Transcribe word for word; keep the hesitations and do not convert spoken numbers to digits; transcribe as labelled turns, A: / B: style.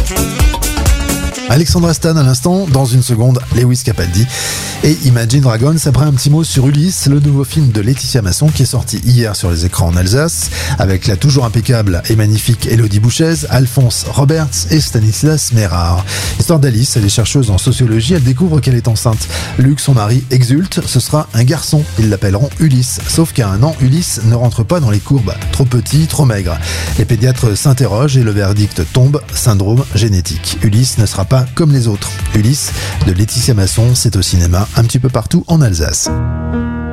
A: Alexandra Stan à l'instant, dans une seconde, Lewis Capaldi et Imagine Dragons. Après un petit mot sur Ulysse, le nouveau film de Laetitia Masson qui est sorti hier sur les écrans en Alsace, avec la toujours impeccable et magnifique Élodie Bouchez, Alphonse Roberts et Stanislas Mérard. Histoire d'Alice, elle est chercheuse en sociologie, elle découvre qu'elle est enceinte. Luc, son mari, exulte, ce sera un garçon, ils l'appelleront Ulysse. Sauf qu'à un an, Ulysse ne rentre pas dans les courbes, trop petit, trop maigre. Les pédiatres s'interrogent et le verdict tombe, syndrome génétique. Ulysse ne sera pas comme les autres. Ulysse de Laetitia Masson, c'est au cinéma un petit peu partout en Alsace.